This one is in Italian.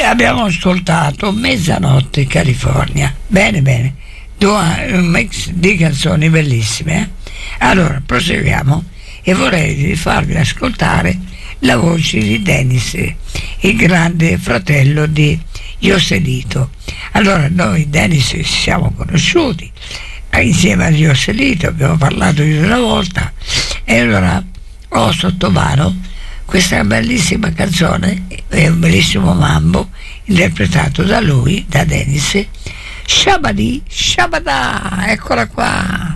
abbiamo ascoltato Mezzanotte in California. Bene, bene, un mix di canzoni bellissime. Allora proseguiamo e vorrei farvi ascoltare la voce di Dennis, il grande fratello di Joselito. Allora noi Dennis ci siamo conosciuti insieme a Joselito, abbiamo parlato di una volta, e allora ho sotto mano questa bellissima canzone e un bellissimo mambo interpretato da lui, da Dennis. Shabadi Shabada, eccola qua.